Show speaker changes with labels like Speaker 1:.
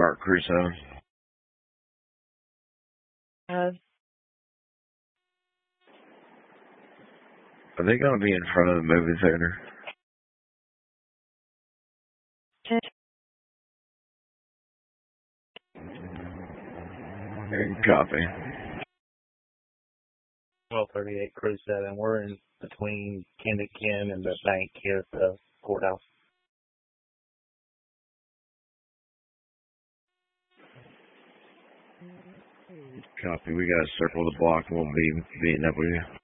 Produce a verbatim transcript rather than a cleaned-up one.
Speaker 1: Park Crew seven.
Speaker 2: Uh,
Speaker 1: Are they going to be in front of the movie theater? Copy.
Speaker 2: twelve thirty-eight Crew seven. We're in between Kendrick Ken and the bank here at the courthouse.
Speaker 1: Copy. We got to circle the block and we'll be meeting up with you.